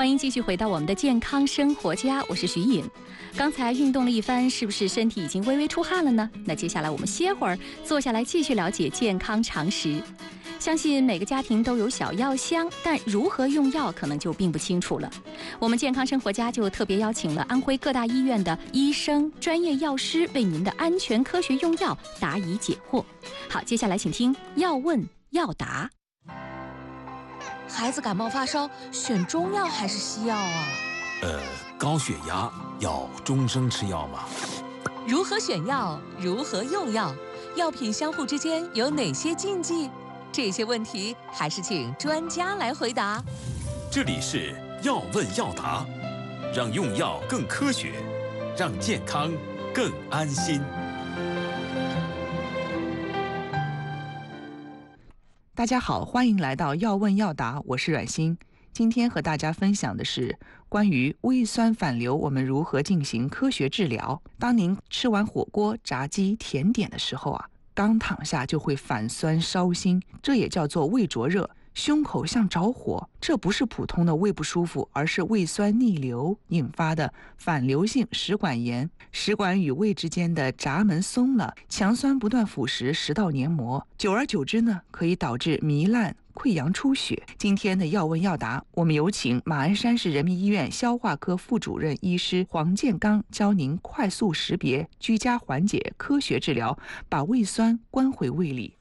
欢迎继续回到我们的健康生活家，我是徐颖。刚才运动了一番，是不是身体已经微微出汗了呢？那接下来我们歇会儿，坐下来继续了解健康常识。相信每个家庭都有小药箱，但如何用药可能就并不清楚了。我们健康生活家就特别邀请了安徽各大医院的医生、专业药师，为您的安全科学用药答疑解惑。好，接下来请听要问要答。 孩子感冒发烧，选中药还是西药啊？ 高血压要终生吃药吗？ 如何选药？如何用药？药品相互之间有哪些禁忌？这些问题还是请专家来回答。 这里是要问要答，让用药更科学，让健康更安心。 大家好，欢迎来到要问要答，我是阮欣。今天和大家分享的是关于胃酸反流，我们如何进行科学治疗。当您吃完火锅、炸鸡、甜点的时候刚躺下就会反酸烧心，这也叫做胃灼热，胸口像着火。这不是普通的胃不舒服，而是胃酸逆流引发的反流性食管炎。食管与胃之间的闸门松了，强酸不断腐蚀食道黏膜，久而久之呢，可以导致糜烂、溃疡、出血。今天的要问要答，我们有请马鞍山市人民医院消化科副主任医师黄建刚，教您快速识别、居家缓解、科学治疗，把胃酸关回胃里。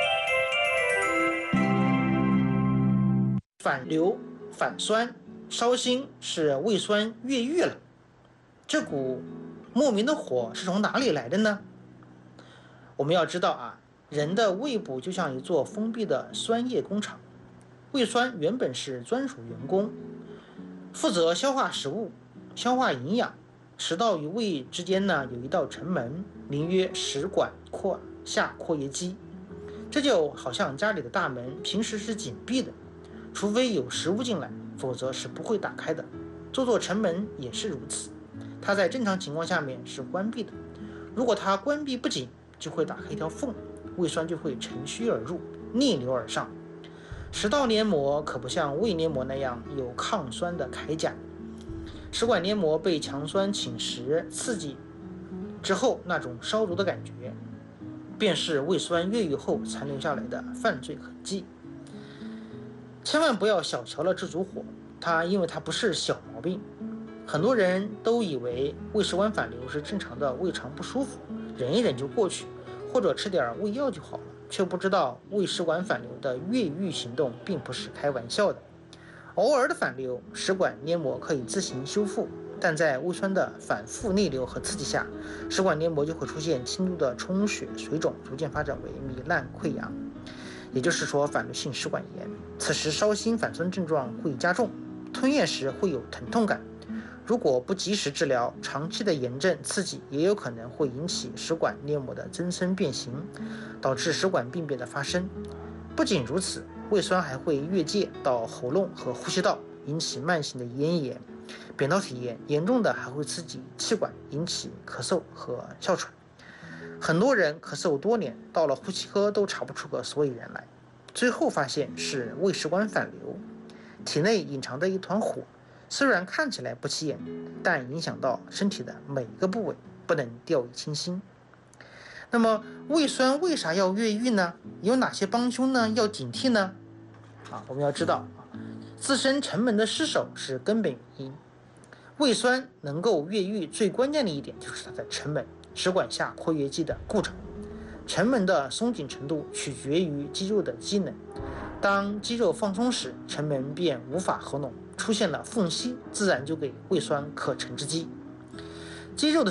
反流、反酸、烧心是胃酸越狱了。这股莫名的火是从哪里来的呢？我们要知道人的胃部就像一座封闭的酸液工厂，胃酸原本是专属员工，负责消化食物、消化营养。食道与胃之间呢有一道城门，名曰食管下括约肌。这就好像家里的大门平时是紧闭的，除非有食物进来，否则是不会打开的。这座城门也是如此，它在正常情况下面是关闭的，如果它关闭不紧，就会打开一条缝，胃酸就会乘虚而入，逆流而上。食道黏膜可不像胃黏膜那样有抗酸的铠甲，食管黏膜被强酸侵蚀刺激之后，那种烧灼的感觉，便是胃酸越狱后残留下来的犯罪痕迹。千万不要小瞧了这组火，因为它不是小毛病。很多人都以为胃食管反流是正常的胃肠不舒服，忍一忍就过去，或者吃点胃药就好了，却不知道胃食管反流的越狱行动并不是开玩笑的。偶尔的反流，食管黏膜可以自行修复，但在胃酸的反复逆流和刺激下，食管黏膜就会出现轻度的充血、水肿，逐渐发展为糜烂、溃疡，也就是说反流性食管炎。此时烧心反酸症状会加重，吞咽时会有疼痛感。如果不及时治疗，长期的炎症刺激也有可能会引起食管黏膜的增生变形，导致食管病变的发生。不仅如此，胃酸还会越界到喉咙和呼吸道，引起慢性的咽炎、扁桃体炎，严重的还会刺激气管，引起咳嗽和哮喘。很多人咳嗽多年，到了呼吸科都查不出个所以然来，最后发现是胃食管反流，体内隐藏的一团火，虽然看起来不起眼，但影响到身体的每一个部位，不能掉以轻心。那么胃酸为啥要越狱呢？有哪些帮凶呢？要警惕呢？我们要知道自身城门的失守是根本原因。胃酸能够越狱最关键的一点就是它的城门，食管下括约肌的构成。城门的松紧程度取决于肌肉的机能，当肌肉放松时，城门便无法合拢，出现了缝隙，自然就给胃酸可乘之机。肌肉的